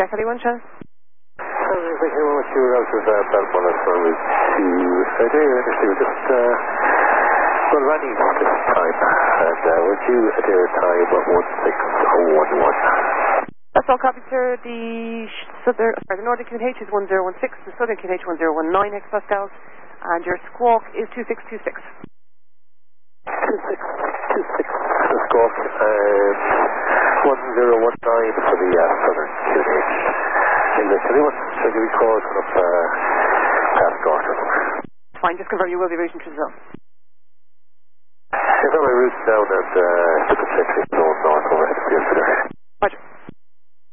Quebec 31, Sean. Thank you very much. You were out of Belmont for route 2. Adair, initially we're just, well, running this time, and we're due Adair time of 16011. That's all copied, sir. The northern QNH is 1016, the southern QNH 1019 hectopascals, and your squawk is 2626. 2626, the squawk, and 1019 for the southern QNH. English 31, so you recall from up past Gorton. Fine, just confirm you will be reaching to the zone. Yes, on my route down and 666 zone north over to the Roger.